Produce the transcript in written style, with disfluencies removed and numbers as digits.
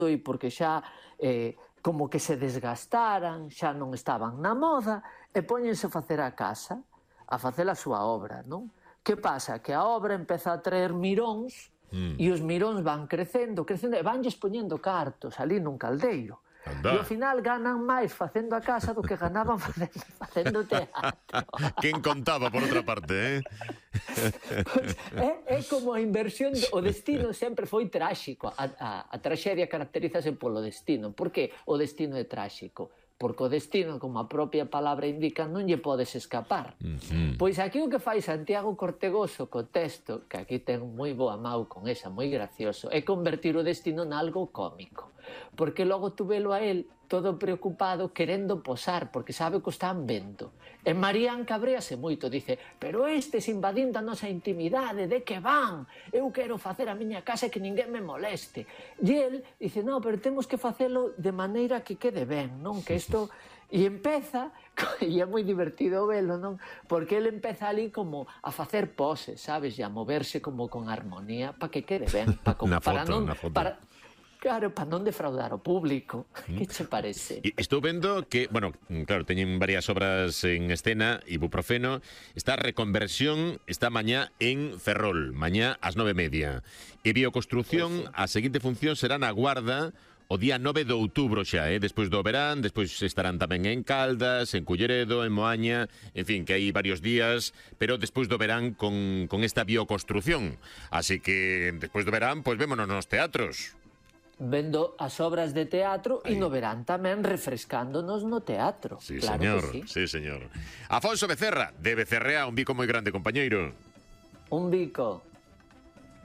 e porque xa como que se desgastaran, xa non estaban na moda, e póñense a facer a casa, a facer a súa obra, non? Que pasa? Que a obra empeza a traer miróns, e os miróns van crecendo, crecendo, e vanlles poñendo cartos ali nun caldeiro. E ao Anda. final ganan máis facendo a casa do que ganaban facendo teatro. Quen contaba, por outra parte, Pois é como a inversión, o destino sempre foi tráxico. A traxedia caracterízase polo destino. Por que o destino é tráxico? Porque o destino, como a propia palabra indica, non lle podes escapar. Pois aquí o que fai Santiago Cortegoso co texto, que aquí ten moi boa mau con esa, moi gracioso, é convertir o destino nalgo cómico. Porque logo tú velo a él todo preocupado, querendo posar, porque sabe que o están vendo. E Marían cabréase moito, dice, pero estes invadindo a nosa intimidade, de que van? Eu quero facer a miña casa e que ninguén me moleste. E el dice, no, pero temos que facelo de maneira que quede ben, non? Que isto... E empeza, e é moi divertido velo, non? Porque ele empeza ali como a facer poses, sabes? E a moverse como con armonía para que quede ben. Na foto. Claro, para non defraudar o público. Que che parece? Estou vendo que, bueno, claro, teñen varias obras en escena, Ibuprofeno, esta reconversión está mañá en Ferrol, mañá ás 9:30. E Bioconstrucción, a seguinte función será na Guarda, o día 9 de outubro xa, despois do verán, despois estarán tamén en Caldas, en Culleredo, en Moaña, en fin, que hai varios días, pero despois do verán con esta bioconstrucción. Así que, despois do verán, pois vémonos nos teatros. Vendo as obras de teatro e no verán tamén refrescándonos no teatro. Sí, claro, señor, que sí, señor. Afonso Becerra, de Becerrea, un bico moi grande, compañeiro. Un bico.